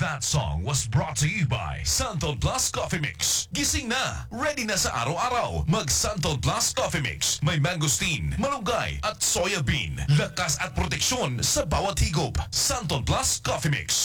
That song was brought to you by Santol Plus Coffee Mix. Gising na, ready na sa araw-araw. Mag Santol Plus Coffee Mix. May mangosteen, malunggay at soya bean. Lakas at proteksyon sa bawat higop. Santol Plus Coffee Mix.